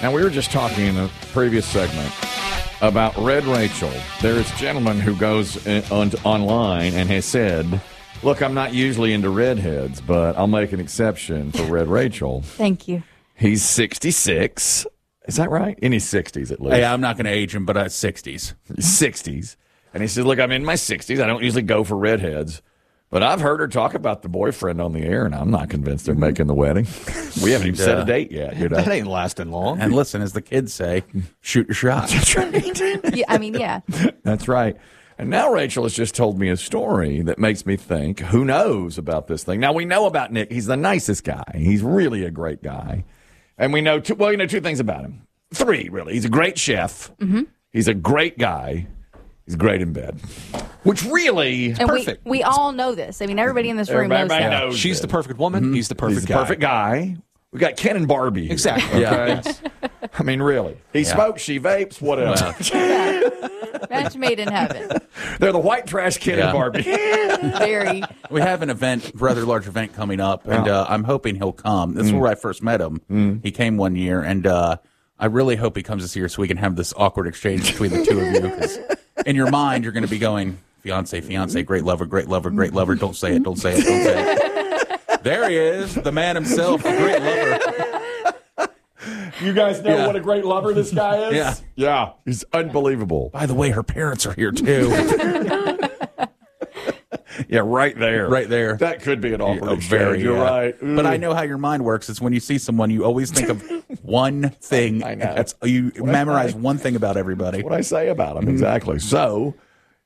Now, we were just talking in the previous segment about Red Rachel. There is a gentleman who goes online and has said, look, I'm not usually into redheads, but I'll make an exception for Red Rachel. Thank you. He's 66. Is that right? In his 60s, at least. Hey, I'm not going to age him, but 60s. 60s. And he said, look, I'm in my 60s. I don't usually go for redheads. But I've heard her talk about the boyfriend on the air, and I'm not convinced they're making the wedding. We haven't even set a date yet. You know? That ain't lasting long. And listen, as the kids say, shoot your shot. That's right. Yeah, I mean, yeah. That's right. And now Rachel has just told me a story that makes me think, who knows about this thing? Now, we know about Nick. He's the nicest guy. He's really a great guy. And we know two things about him. 3, really. He's a great chef. Mm-hmm. He's a great guy. He's great in bed. Which really, and perfect. We all know this. I mean, everybody in this room knows Everybody that. knows She's it. the perfect woman. He's the perfect He's the guy. perfect guy. We got Ken and Barbie here. Exactly. Okay? I mean, really. He smokes, she vapes, whatever. Match made in heaven. They're the white trash Ken and Barbie. Very. We have an event, rather large event coming up, and I'm hoping he'll come. This is where I first met him. He came one year, and I really hope he comes this year so we can have this awkward exchange between the two of you. Because in your mind, you're going to be going, fiance, great lover, great lover, great lover. Don't say it, don't say it, don't say it. There he is, the man himself, the great lover. You guys know what a great lover this guy is? Yeah. Yeah. He's unbelievable. By the way, her parents are here, too. Yeah, right there. Right there. That could be an awkward exchange. Very, You're right. But I know how your mind works. It's when you see someone, you always think of one thing. I know. You memorize one thing about everybody. What I say about him, exactly. So,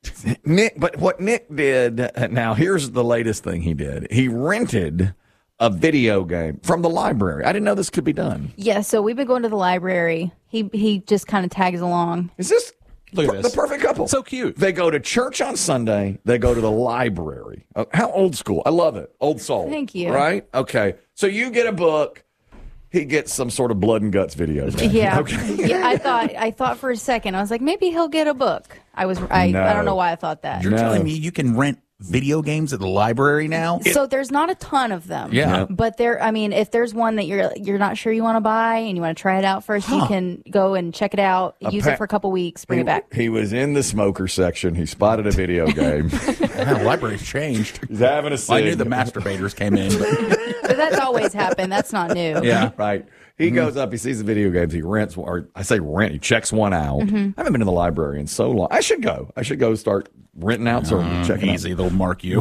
what Nick did, now here's the latest thing he did. He rented a video game from the library. I didn't know this could be done. Yeah, so we've been going to the library. He just kind of tags along. Is this Look at this. the perfect couple? So cute. They go to church on Sunday. They go to the library. How old school. I love it. Old soul. Thank you. Right? Okay. So you get a book. He gets some sort of blood and guts video game. Yeah. Okay. Yeah, I thought for a second, I was like, maybe he'll get a book. I don't know why I thought that. You're telling me you can rent video games at the library now? So there's not a ton of them. Yeah. But if there's one that you're not sure you want to buy and you want to try it out first, you can go and check it out, use it for a couple weeks, bring it back. He was in the smoker section. He spotted a video game. The library's changed. He's having a cig. I knew the masturbators came in. But that's always happened. That's not new. Yeah. Right. He goes up, he sees the video games, he rents, or I say rent, he checks one out. I haven't been to the library in so long. I should go start renting out some, checking Easy, they'll mark you.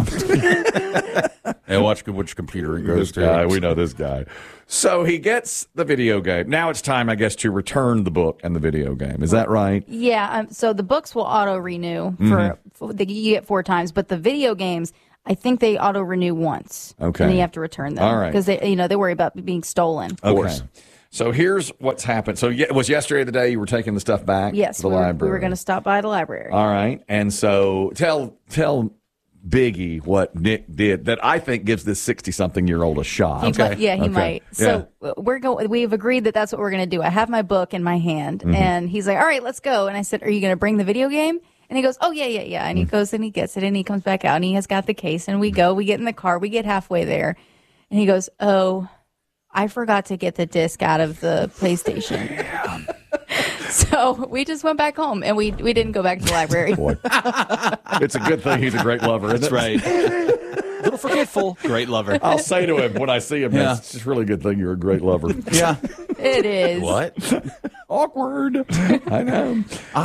Hey, watch which computer it goes this guy. to. We know this guy. So he gets the video game. Now it's time, I guess, to return the book and the video game. Is that right? Yeah. So the books will auto renew you get 4 times, but the video games, I think they auto renew once. Okay. And then you have to return them. All right. Because they worry about being stolen. Of course. So here's what's happened. So it was yesterday the day you were taking the stuff back Yes, to the we library. were going to stop by the library. All right. And so tell Biggie what Nick did that I think gives this 60-something-year-old a shot. He might. So we've agreed that that's what we're going to do. I have my book in my hand, and he's like, all right, let's go. And I said, are you going to bring the video game? And he goes, oh, yeah. And he goes and he gets it, and he comes back out, and he has got the case, and we get in the car, we get halfway there, and he goes, oh, I forgot to get the disc out of the PlayStation. So we just went back home, and we didn't go back to the library. Boy. It's a good thing he's a great lover, isn't That's it? right. Little forgetful. Great lover. I'll say to him when I see him, Yeah. it's just a really good thing you're a great lover. Yeah. It is. What? Awkward. I know.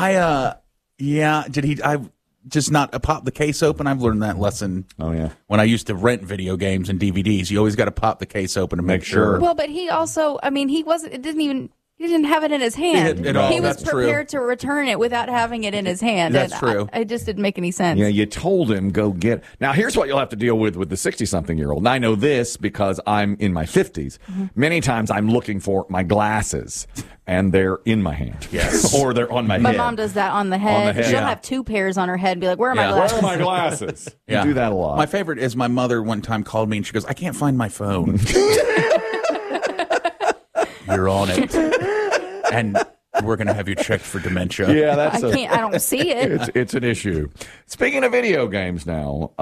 I've just not pop the case open. I've learned that lesson. Oh, yeah. When I used to rent video games and DVDs, you always got to pop the case open to make sure. Well, but he also, he didn't have it in his hand. At all. He was That's true. prepared to return it without having it in his hand. That's and true. I just didn't make any sense. Yeah, you told him go get it. Now, here's what you'll have to deal with the 60-something-year-old. And I know this because I'm in my 50s. Many times I'm looking for my glasses, and they're in my hand. Yes. Or they're on my My head. mom does that on the head. head. She'll Yeah. have 2 pairs on her head and be like, where are my Yeah. Where glasses? are my glasses? Yeah. You do that a lot. My favorite is my mother one time called me and she goes, I can't find my phone. You're on it. And We're going to have you checked for dementia. Yeah, that's I don't see it. it's an issue. Speaking of video games now,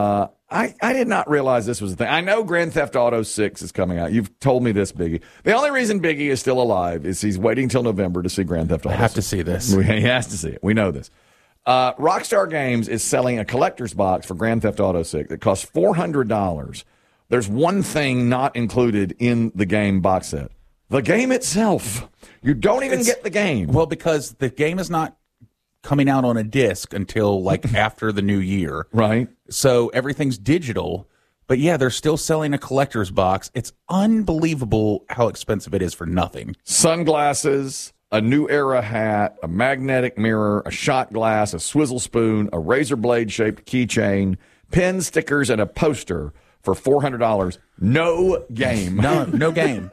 I did not realize this was a thing. I know Grand Theft Auto 6 is coming out. You've told me this, Biggie. The only reason Biggie is still alive is he's waiting till November to see Grand Theft Auto I have 6. to see this. He has to see it. We know this. Rockstar Games is selling a collector's box for Grand Theft Auto 6 that costs $400. There's one thing not included in the game box set. The game itself. You don't even get the game. Well, because the game is not coming out on a disc until like after the new year. Right. So everything's digital. But yeah, they're still selling a collector's box. It's unbelievable how expensive it is for nothing. Sunglasses, a New Era hat, a magnetic mirror, a shot glass, a swizzle spoon, a razor blade shaped keychain, pins, stickers, and a poster for $400. No game. No game.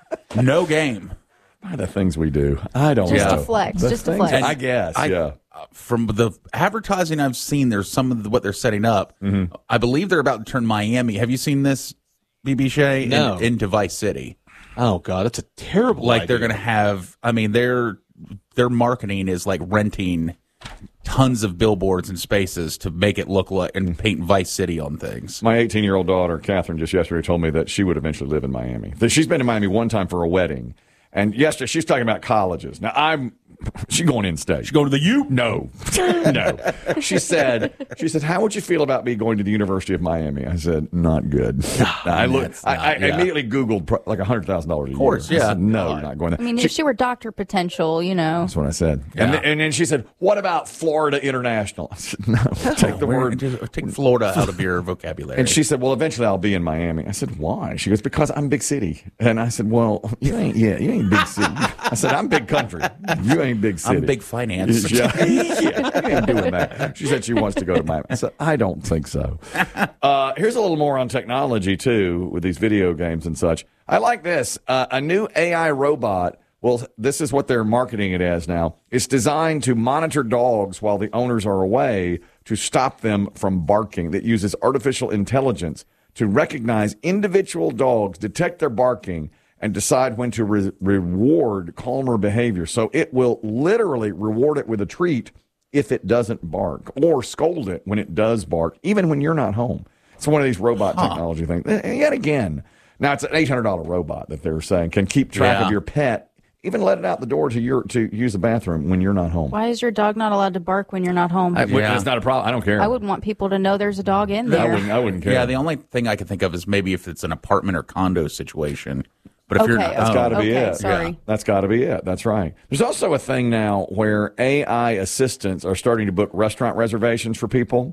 No game. By the things we do, I don't Just know. to flex, The just to things- flex. I guess, yeah. From the advertising I've seen, there's some of what they're setting up. Mm-hmm. I believe they're about to turn Miami. Have you seen this, BB Shea? No. Into Vice City. Oh God, that's a terrible. Like idea. they're going to have. I mean, their marketing is like renting tons of billboards and spaces to make it look like and paint Vice City on things. My 18-year-old daughter, Catherine, just yesterday told me that she would eventually live in Miami. That she's been to Miami one time for a wedding. And yesterday, she's talking about colleges. Now, she's going in state. She Go to the U? No. No. She said, how would you feel about me going to the University of Miami? I said, not good. I immediately Googled like $100,000 a year. Of course, I yeah. said, no, you're not going there. I mean, if she were Dr. Potential, you know. That's what I said. Yeah. And then she said, what about Florida International? I said, no, take the word. Take Florida out of your vocabulary. And she said, well, eventually I'll be in Miami. I said, why? She goes, because I'm big city. And I said, well, you ain't big city. I said, I'm big country. You ain't big city. I'm big finance. Yeah, you ain't doing that. She said she wants to go to Miami. I said, I don't think so. Here's a little more on technology, too, with these video games and such. I like this. A new AI robot. Well, this is what they're marketing it as now. It's designed to monitor dogs while the owners are away to stop them from barking. That uses artificial intelligence to recognize individual dogs, detect their barking, and decide when to reward calmer behavior. So it will literally reward it with a treat if it doesn't bark, or scold it when it does bark, even when you're not home. It's one of these robot technology things. And yet again, now it's an $800 robot that they're saying can keep track of your pet, even let it out the door to use the bathroom when you're not home. Why is your dog not allowed to bark when you're not home? It's not a problem. I don't care. I would want people to know there's a dog in there. I wouldn't care. Yeah, the only thing I can think of is maybe if it's an apartment or condo situation. But if you're not, That's got to be it. Sorry. Yeah, that's got to be it. That's right. There's also a thing now where AI assistants are starting to book restaurant reservations for people.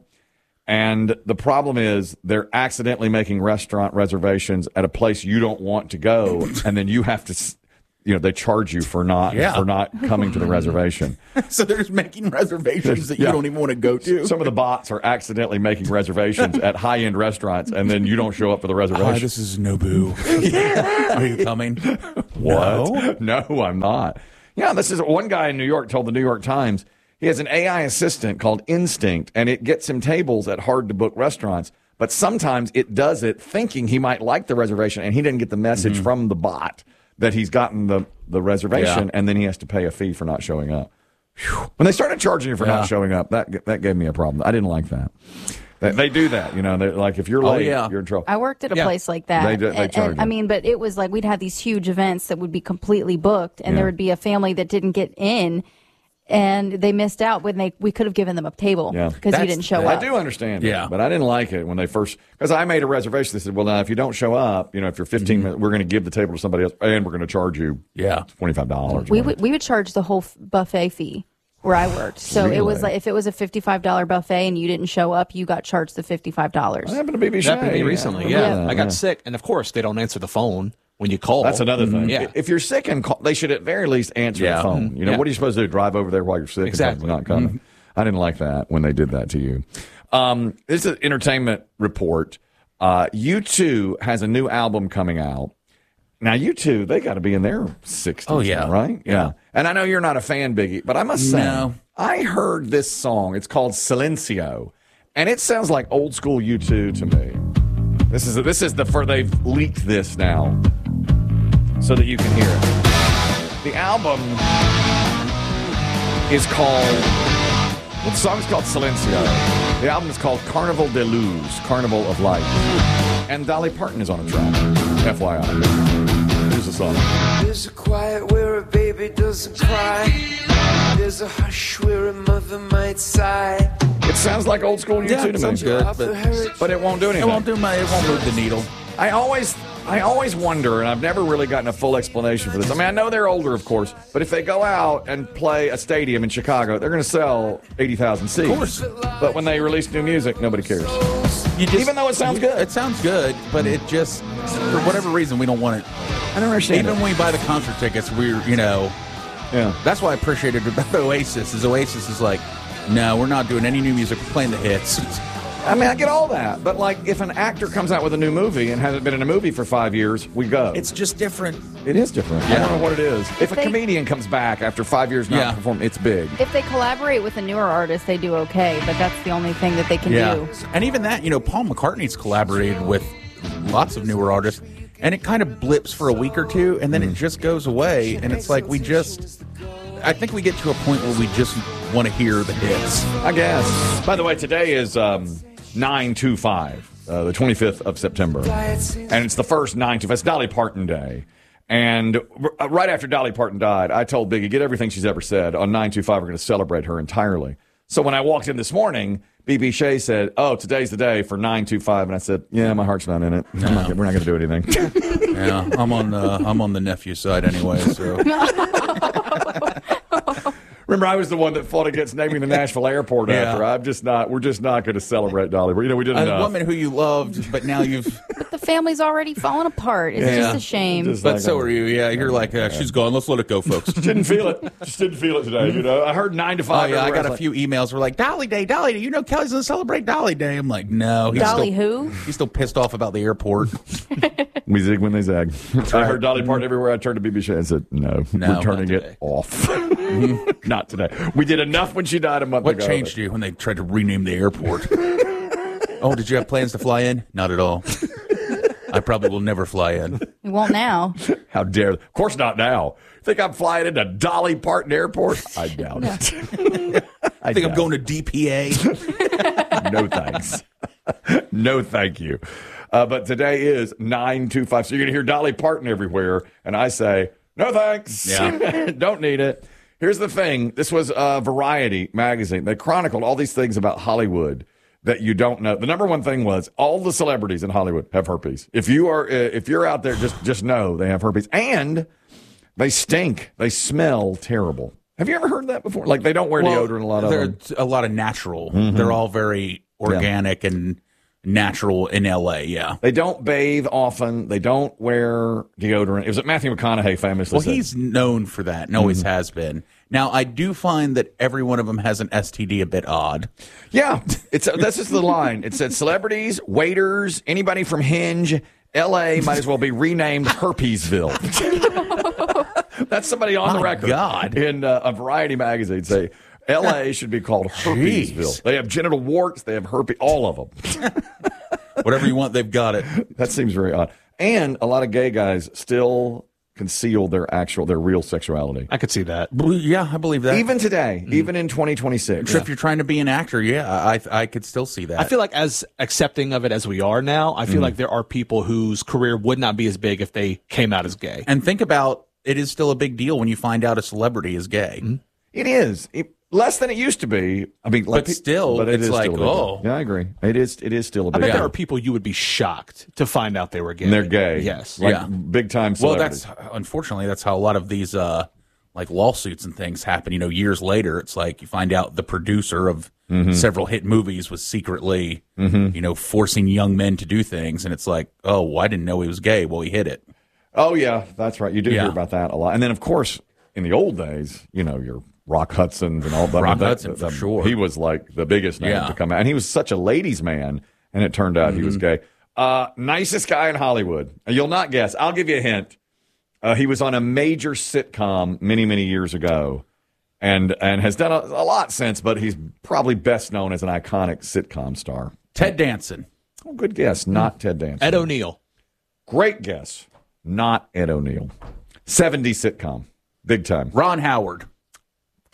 And the problem is they're accidentally making restaurant reservations at a place you don't want to go. And then you have to, they charge you for not coming to the reservation. so they're just making reservations that you don't even want to go to. Some of the bots are accidentally making reservations at high-end restaurants, and then you don't show up for the reservation. Hi, this is Nobu. Are you coming? What? No, I'm not. Yeah, this is one guy in New York told the New York Times he has an AI assistant called Instinct, and it gets him tables at hard-to-book restaurants. But sometimes it does it thinking he might like the reservation, and he didn't get the message from the bot that he's gotten the reservation, and then he has to pay a fee for not showing up. Whew. When they started charging you for not showing up, that gave me a problem. I didn't like that. They do that, they're like, if you're late, you're in trouble. I worked at a place like that. They charge you. I mean, but it was like we'd have these huge events that would be completely booked, and there would be a family that didn't get in, and they missed out when we could have given them a table because you didn't show up. I do understand it, but I didn't like it when they first, because I made a reservation. They said, well, now, if you don't show up, if you're 15 minutes, we're going to give the table to somebody else, and we're going to charge you $25. We would charge the whole buffet fee where I worked. So it was like, if it was a $55 buffet and you didn't show up, you got charged the $55. That happened to BB Shea. That happened to me recently. Yeah. I got sick, and of course they don't answer the phone when you call. That's another thing. Yeah. If you're sick and call, they should at very least answer the phone. What are you supposed to do? Drive over there while you're sick? Exactly. And not coming. I didn't like that when they did that to you. This is an entertainment report. U2 has a new album coming out. Now, U2, they got to be in their 60s. Oh, yeah. Now, right? Yeah. And I know you're not a fan, Biggie, but I must say, I heard this song. It's called Silencio, and it sounds like old school U2 to me. This is they've leaked this now so that you can hear it. The album is called, well, the song's called Silencio. The album is called Carnival de Luz, Carnival of Light. And Dolly Parton is on a track, FYI. Here's the song. There's a quiet where a baby doesn't cry. There's a hush where a mother might sigh. It sounds like old school Yeah, U2 it to sounds me. good, But it won't do anything. it won't move the needle. I always wonder, and I've never really gotten a full explanation for this. I mean, I know they're older, of course, but if they go out and play a stadium in Chicago, they're going to sell 80,000 seats. Of course. But when they release new music, nobody cares. Even though it sounds good. It sounds good, but it just, for whatever reason, we don't want it. I don't understand Even it. when we buy the concert tickets, Yeah. that's why I appreciated about Oasis is like, no, we're not doing any new music. We're playing the hits. I mean, I get all that, but like if an actor comes out with a new movie and hasn't been in a movie for 5 years, we go. It's just different. It is different. I Yeah. don't know what it is. If a they- comedian comes back after 5 years not Yeah. performing, it's big. If they collaborate with a newer artist, they do okay, but that's the only thing that they can do. And even that, Paul McCartney's collaborated with lots of newer artists, and it kind of blips for a week or two, and then it just goes away, and it's like I think we get to a point where we just want to hear the hits. I guess. By the way, today is 9/25, the 25th of September. And it's the first 9/25. It's Dolly Parton Day. And right after Dolly Parton died, I told Biggie, get everything she's ever said. On 9/25, we're going to celebrate her entirely. So when I walked in this morning, B.B. Shea said, oh, today's the day for 9/25. And I said, yeah, my heart's not in it. We're not going to do anything. Yeah, I'm on the nephew side anyway, so. Remember, I was the one that fought against naming the Nashville airport after. We're just not going to celebrate Dolly. We did A enough. woman who you loved, but now you've. But the family's already fallen apart. It's Yeah. just a shame. Just But like so are you. Yeah, you're like, she's gone. Let's let it go, folks. didn't feel it. Just didn't feel it today. I heard 9 to 5. Oh, yeah, I everywhere. got a few emails. We're like, Dolly Day. Kelly's going to celebrate Dolly Day. I'm like, no. Dolly who? He's still pissed off about the airport. We zig when they zag. I heard Dolly Parton everywhere. I turned to BBC and said, no, No, we're turning not it today. off. Not today. We did enough when she died a month What ago. changed you when they tried to rename the airport? Oh, did you have plans to fly in? Not at all. I probably will never fly in. We won't now. How dare. Of course not now. Think I'm flying into Dolly Parton Airport? I doubt it. I think I'm going to DPA. No thanks. No thank you. But today is 9/25. So you're going to hear Dolly Parton everywhere. And I say, no thanks. Yeah. Don't need it. Here's the thing. This was Variety magazine. They chronicled all these things about Hollywood that you don't know. The number one thing was all the celebrities in Hollywood have herpes. If you're out there, just know they have herpes. And they stink. They smell terrible. Have you ever heard that before? Like they don't wear deodorant, a lot of them. They're a lot of natural. They're all very organic and natural in LA, yeah. They don't bathe often. They don't wear deodorant. It was Matthew McConaughey famously Well, said. he's known for that and always has been. Now, I do find that every one of them has an STD a bit odd. Yeah, that's just the line. It said celebrities, waiters, anybody from Hinge, L.A. might as well be renamed Herpesville. That's somebody on the My record. God. In a Variety magazine say L.A. should be called Herpesville. Jeez. They have genital warts. They have herpes. All of them. Whatever you want, they've got it. That seems very odd. And a lot of gay guys still conceal their real sexuality. I could see that. Yeah, I believe that. Even today, even in 2026. If you're trying to be an actor, yeah, I could still see that. I feel like as accepting of it as we are now, I feel like there are people whose career would not be as big if they came out as gay. And think about, it is still a big deal when you find out a celebrity is gay. It is. Less than it used to be. I mean, But still, it it's is like, still a big deal. oh. Yeah, I agree. It is still a I big bet deal. there are people you would be shocked to find out they were gay. And they're gay. Yes. Like Yeah. big time Well, celebrities. unfortunately, that's how a lot of these like lawsuits and things happen. Years later, it's like you find out the producer of several hit movies was secretly, forcing young men to do things, and it's like, oh, well, I didn't know he was gay. Well, he hid it. Oh, yeah, that's right. You do Yeah. hear about that a lot. And then, of course, in the old days, your Rock Hudson's and all that. Rock Hudson, for sure. He was like the biggest name Yeah. to come out. And he was such a ladies' man, and it turned out he was gay. Nicest guy in Hollywood. You'll not guess. I'll give you a hint. He was on a major sitcom many, many years ago and has done a lot since, but he's probably best known as an iconic sitcom star. Ted Danson. Oh, good guess. Not Ted Danson. Ed O'Neill. Great guess. Not Ed O'Neill. 70s sitcom. Big time. Ron Howard.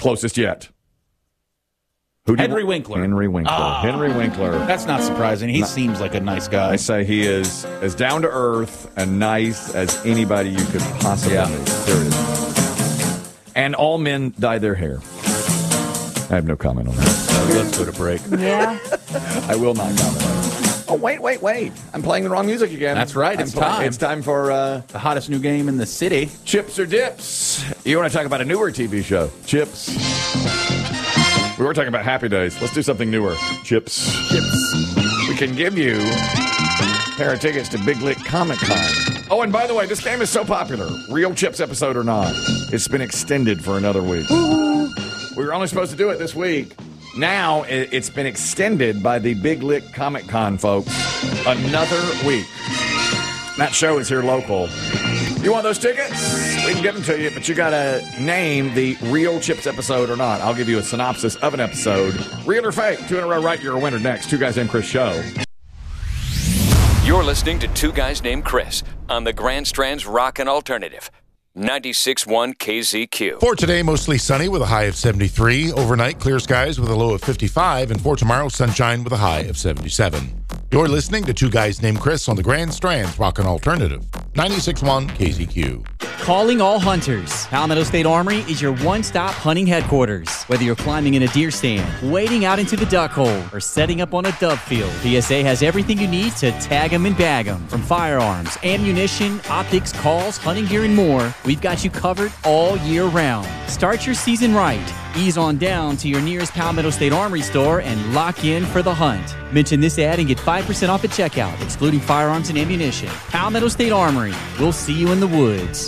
Closest yet. Who do you Henry want? Winkler. Henry Winkler. Henry Winkler. That's not surprising. He seems like a nice guy. I say he is as down to earth and nice as anybody you could possibly meet. Period. And all men dye their hair. I have no comment on that. Let's go to break. Yeah. I will not comment on it. Oh, wait. I'm playing the wrong music again. That's right. It's time. It's time for The hottest new game in the city. Chips or Dips. You want to talk about a newer TV show? Chips. We were talking about Happy Days. Let's do something newer. Chips. We can give you a pair of tickets to Big Lick Comic Con. Oh, and by the way, this game is so popular. Real Chips episode or not, it's been extended for another week. We were only supposed to do it this week. Now it's been extended by the Big Lick Comic Con folks another week. That show is here local. You want those tickets? We can give them to you, but you got to name the Real Chips episode or not. I'll give you a synopsis of an episode. Real or fake? 2 in a row right, you're a winner. Next, Two Guys Named Chris show. You're listening to Two Guys Named Chris on the Grand Strand's Rockin' Alternative. 96.1 KZQ. For today, mostly sunny with a high of 73. Overnight, clear skies with a low of 55. And for tomorrow, sunshine with a high of 77. You're listening to Two Guys Named Chris on the Grand Strand's Rockin' Alternative. 96.1 KZQ. Calling all hunters. Palmetto State Armory is your one-stop hunting headquarters. Whether you're climbing in a deer stand, wading out into the duck hole, or setting up on a dove field, PSA has everything you need to tag 'em and bag 'em. From firearms, ammunition, optics, calls, hunting gear, and more, we've got you covered all year round. Start your season right. Ease on down to your nearest Palmetto State Armory store and lock in for the hunt. Mention this ad and get 5% off at checkout, excluding firearms and ammunition. Palmetto State Armory. We'll see you in the woods.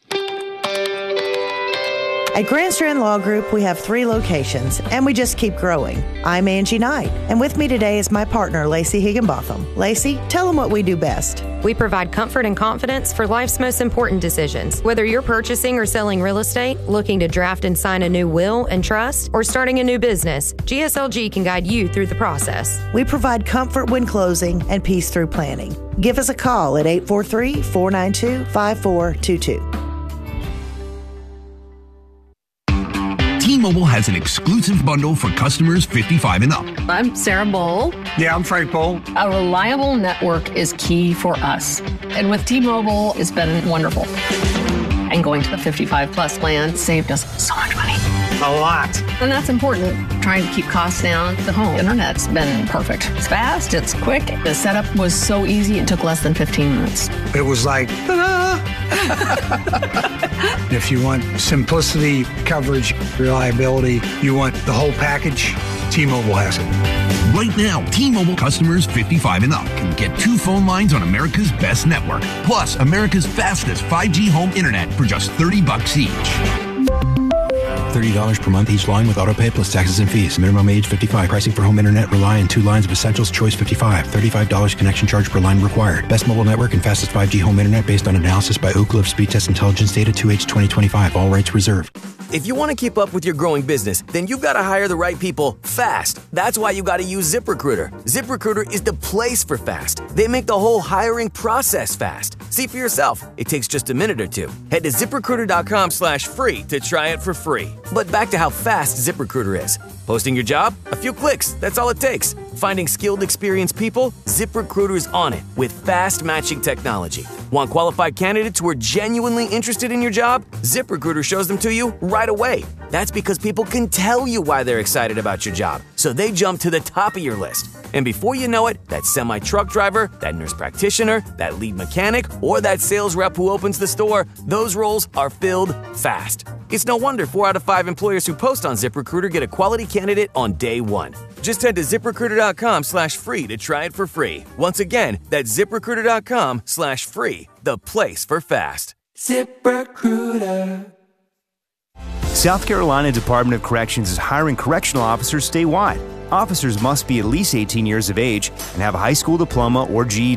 At Grand Strand Law Group, we have 3 locations, and we just keep growing. I'm Angie Knight, and with me today is my partner, Lacey Higginbotham. Lacey, tell them what we do best. We provide comfort and confidence for life's most important decisions. Whether you're purchasing or selling real estate, looking to draft and sign a new will and trust, or starting a new business, GSLG can guide you through the process. We provide comfort when closing and peace through planning. Give us a call at 843-492-5422. T-Mobile has an exclusive bundle for customers 55 and up. I'm Sarah Bowl. Yeah, I'm Frank Bowl. A reliable network is key for us. And with T-Mobile, it's been wonderful. And going to the 55 plus plan saved us so much money. A lot. And that's important. Trying to keep costs down. The home internet's been perfect. It's fast, it's quick. The setup was so easy, it took less than 15 minutes. It was like, ta-da! If you want simplicity, coverage, reliability, you want the whole package, T-Mobile has it. Right now, T-Mobile customers 55 and up can get 2 phone lines on America's best network, plus America's fastest 5G home internet for just $30 each. $30 per month each line with autopay plus taxes and fees. Minimum age 55. Pricing for home internet rely on 2 lines of Essentials Choice 55. $35 connection charge per line required. Best mobile network and fastest 5G home internet based on analysis by Ookla of Speed Test Intelligence Data 2H 2025. All rights reserved. If you want to keep up with your growing business, then you've got to hire the right people fast. That's why you got to use ZipRecruiter. ZipRecruiter is the place for fast. They make the whole hiring process fast. See for yourself. It takes just a minute or 2. Head to ZipRecruiter.com/free to try it for free. But back to how fast ZipRecruiter is. Posting your job? A few clicks. That's all it takes. Finding skilled, experienced people? ZipRecruiter is on it with fast matching technology. Want qualified candidates who are genuinely interested in your job? ZipRecruiter shows them to you right away. That's because people can tell you why they're excited about your job, so they jump to the top of your list. And before you know it, that semi-truck driver, that nurse practitioner, that lead mechanic, or that sales rep who opens the store, those roles are filled fast. It's no wonder 4 out of 5 employers who post on ZipRecruiter get a quality candidate on day 1. Just head to ZipRecruiter.com/free to try it for free. Once again, that's ZipRecruiter.com/free, the place for fast. ZipRecruiter. South Carolina Department of Corrections is hiring correctional officers statewide. Officers must be at least 18 years of age and have a high school diploma or GED.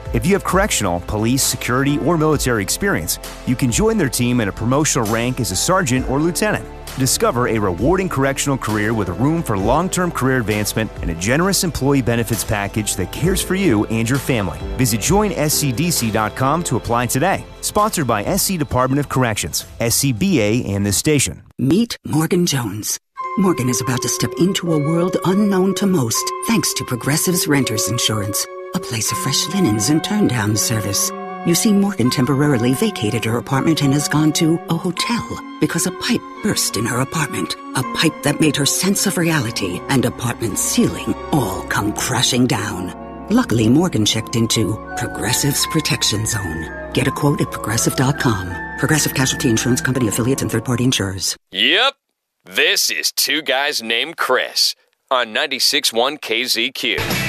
If you have correctional, police, security, or military experience, you can join their team in a promotional rank as a sergeant or lieutenant. Discover a rewarding correctional career with room for long-term career advancement and a generous employee benefits package that cares for you and your family. Visit joinscdc.com to apply today. Sponsored by SC Department of Corrections, SCBA, and this station. Meet Morgan Jones. Morgan is about to step into a world unknown to most, thanks to Progressive's Renters Insurance, a place of fresh linens and turn-down service. You see, Morgan temporarily vacated her apartment and has gone to a hotel because a pipe burst in her apartment. A pipe that made her sense of reality and apartment ceiling all come crashing down. Luckily, Morgan checked into Progressive's Protection Zone. Get a quote at Progressive.com. Progressive Casualty Insurance Company affiliates and third-party insurers. Yep. This is Two Guys Named Chris on 96.1 KZQ.